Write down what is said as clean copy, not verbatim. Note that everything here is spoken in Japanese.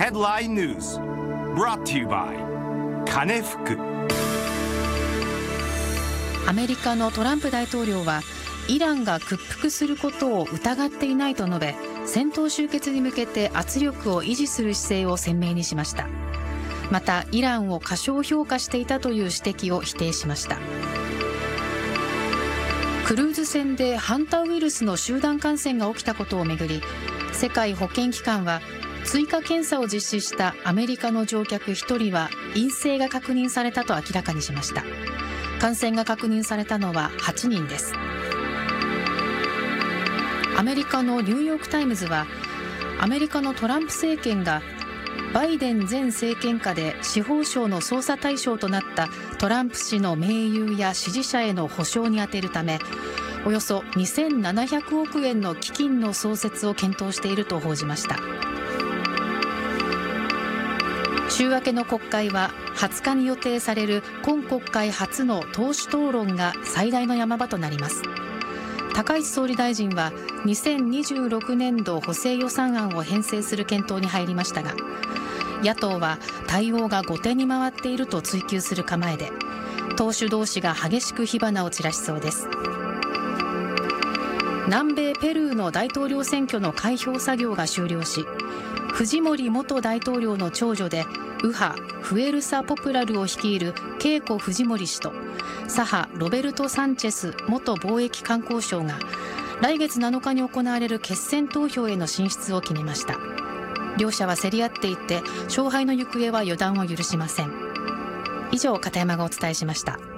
Headline News brought to you by 金福。 アメリカのトランプ大統領はイランが屈服することを疑っていないと述べ、戦闘終結に向けて圧力を維持する姿勢を鮮明にしました。またイランを過小評価していたという指摘を否定しました。クルーズ船でハンタウイルスの集団感染が起きたことをめぐり、世界保健機関は追加検査を実施したアメリカの乗客1人は陰性が確認されたと明らかにしました。感染が確認されたのは8人です。アメリカのニューヨークタイムズは、アメリカのトランプ政権がバイデン前政権下で司法省の捜査対象となったトランプ氏の盟友や支持者への補償に充てるため、およそ2700億円の基金の創設を検討していると報じました。週明けの国会は20日に予定される今国会初の党首討論が最大の山場となります。高市総理大臣は2026年度補正予算案を編成する検討に入りましたが、野党は対応が後手に回っていると追及する構えで、党首同士が激しく火花を散らしそうです。南米ペルーの大統領選挙の開票作業が終了し、フジモリ元大統領の長女で右派フエルサ・ポプラルを率いるケイコ・フジモリ氏と、左派ロベルト・サンチェス元貿易観光相が来月7日に行われる決選投票への進出を決めました。両者は競り合っていて、勝敗の行方は予断を許しません。以上、片山がお伝えしました。